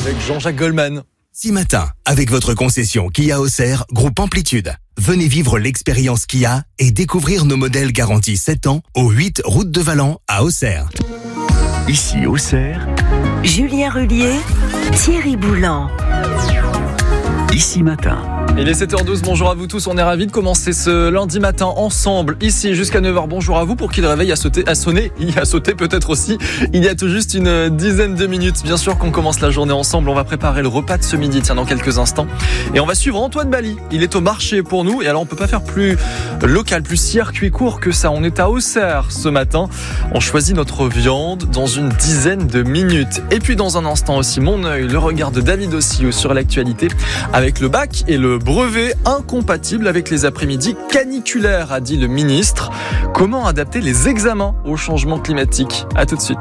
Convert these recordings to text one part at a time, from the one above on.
avec Jean-Jacques Goldman. Si matin, avec votre concession Kia Auxerre, groupe Amplitude. Venez vivre l'expérience Kia et découvrir nos modèles garantis 7 ans au 8 route de Valent à Auxerre. Ici Auxerre, Julien Rullier, Thierry Boulan. Ici matin. Il est 7h12, bonjour à vous tous, on est ravis de commencer ce lundi matin ensemble, ici jusqu'à 9h. Bonjour à vous, pour qui le réveil a sonné, il a sauté peut-être aussi, il y a tout juste une dizaine de minutes. Bien sûr qu'on commence la journée ensemble, on va préparer le repas de ce midi, tiens, dans quelques instants. Et on va suivre Antoine Bali, il est au marché pour nous, et alors on peut pas faire plus local, plus circuit court que ça. On est à Auxerre ce matin, on choisit notre viande dans une dizaine de minutes. Et puis dans un instant aussi, mon œil, le regard de David Ossio sur l'actualité, avec le bac et le brevet incompatible avec les après-midi caniculaires, a dit le ministre. Comment adapter les examens au changement climatique? À tout de suite.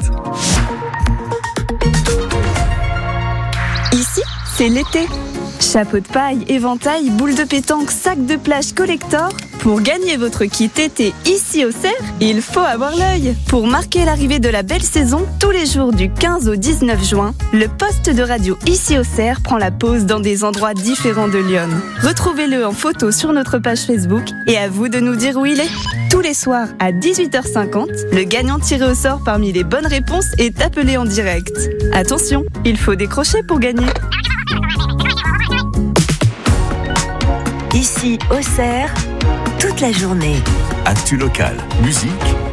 Ici, c'est l'été. Chapeau de paille, éventail, boule de pétanque, sac de plage collector. Pour gagner votre kit été ici au Auxerre, il faut avoir l'œil. Pour marquer l'arrivée de la belle saison, tous les jours du 15 au 19 juin, le poste de radio ici au Auxerre prend la pause dans des endroits différents de Lyon. Retrouvez-le en photo sur notre page Facebook et à vous de nous dire où il est. Tous les soirs à 18h50, le gagnant tiré au sort parmi les bonnes réponses est appelé en direct. Attention, il faut décrocher pour gagner. Ici Auxerre, toute la journée. Actu local, musique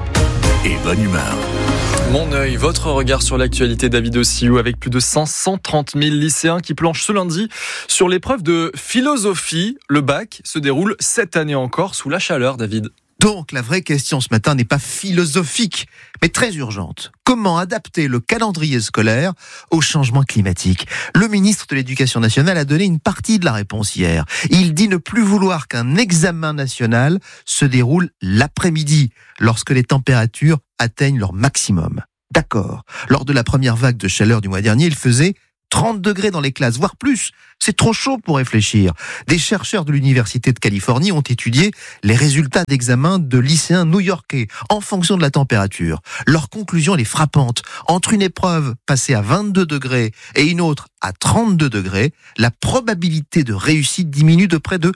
et bonne humeur. Mon œil, votre regard sur l'actualité, David Ossio, avec plus de 530 000 lycéens qui planchent ce lundi sur l'épreuve de philosophie. Le bac se déroule cette année encore sous la chaleur, David. Donc, la vraie question ce matin n'est pas philosophique, mais très urgente. Comment adapter le calendrier scolaire au changement climatique? Le ministre de l'Éducation nationale a donné une partie de la réponse hier. Il dit ne plus vouloir qu'un examen national se déroule l'après-midi, lorsque les températures atteignent leur maximum. D'accord. Lors de la première vague de chaleur du mois dernier, il faisait 30 degrés dans les classes, voire plus. C'est trop chaud pour réfléchir. Des chercheurs de l'Université de Californie ont étudié les résultats d'examen de lycéens new-yorkais en fonction de la température. Leur conclusion elle est frappante. Entre une épreuve passée à 22 degrés et une autre à 32 degrés, la probabilité de réussite diminue de près de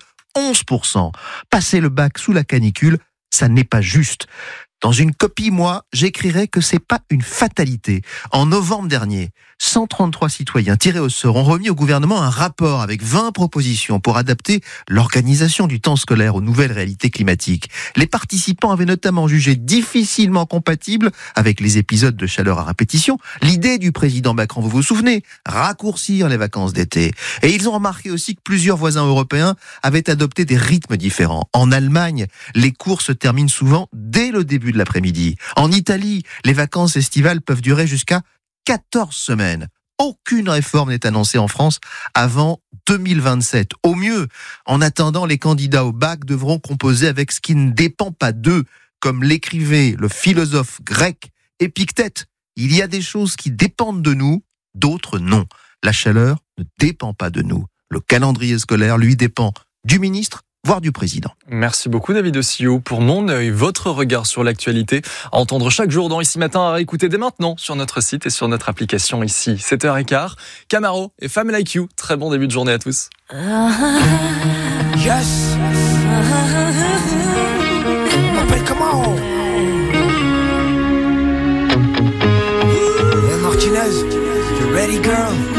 11%. Passer le bac sous la canicule, ça n'est pas juste. Dans une copie, moi, j'écrirais que c'est pas une fatalité. En novembre dernier, 133 citoyens tirés au sort ont remis au gouvernement un rapport avec 20 propositions pour adapter l'organisation du temps scolaire aux nouvelles réalités climatiques. Les participants avaient notamment jugé difficilement compatible avec les épisodes de chaleur à répétition l'idée du président Macron, vous vous souvenez, raccourcir les vacances d'été. Et ils ont remarqué aussi que plusieurs voisins européens avaient adopté des rythmes différents. En Allemagne, les cours se terminent souvent dès le début de l'après-midi. En Italie, les vacances estivales peuvent durer jusqu'à 14 semaines. Aucune réforme n'est annoncée en France avant 2027. Au mieux, en attendant, les candidats au bac devront composer avec ce qui ne dépend pas d'eux, comme l'écrivait le philosophe grec Épictète. Il y a des choses qui dépendent de nous, d'autres non. La chaleur ne dépend pas de nous. Le calendrier scolaire, lui, dépend du ministre, voire du président. Merci beaucoup David Ossio pour Mon œil, votre regard sur l'actualité, à entendre chaque jour dans Ici Matin, à écouter dès maintenant sur notre site et sur notre application ici. 7h15, Camaro et Femme Like You. Très bon début de journée à tous. Yes. M'appelle comment? Hey Martinez, you ready girl?